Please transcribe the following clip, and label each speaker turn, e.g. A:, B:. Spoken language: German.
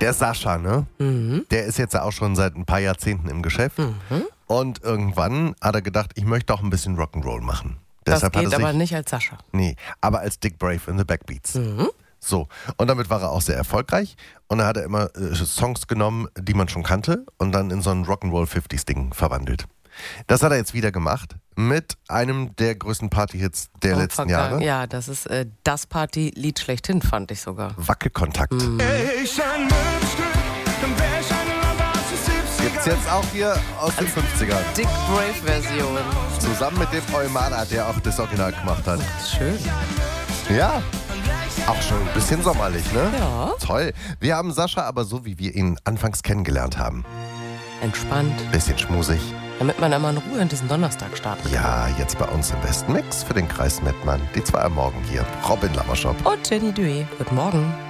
A: Der Sascha, ne? Der ist jetzt ja auch schon seit ein paar Jahrzehnten im Geschäft. Und irgendwann hat er gedacht, ich möchte auch ein bisschen Rock'n'Roll machen.
B: Das
A: Deshalb
B: geht
A: hat er sich,
B: aber nicht als Sascha.
A: Nee, aber als Dick Brave in the Backbeats. So, und damit war er auch sehr erfolgreich. Und da hat er immer Songs genommen, die man schon kannte und dann in so ein Rock'n'Roll 50s-Ding verwandelt. Das hat er jetzt wieder gemacht mit einem der größten Partyhits der letzten Jahre.
B: Ja, das ist das Partylied schlechthin, fand ich sogar.
A: Wackelkontakt. Gibt's jetzt auch hier aus den 50ern.
B: Dick Brave-Version.
A: Zusammen mit dem Eumana, der auch das Original gemacht hat.
B: Schön.
A: Ja, auch schon ein bisschen sommerlich, ne?
B: Ja.
A: Toll. Wir haben Sascha aber so, wie wir ihn anfangs kennengelernt haben.
B: Entspannt.
A: Bisschen schmusig.
B: Damit man immer in Ruhe in diesen Donnerstag startet.
A: Ja, jetzt bei uns im Besten Mix für den Kreis Mettmann. Die zwei am Morgen hier. Robin Lammerschop.
B: Und Jenny Due. Guten Morgen.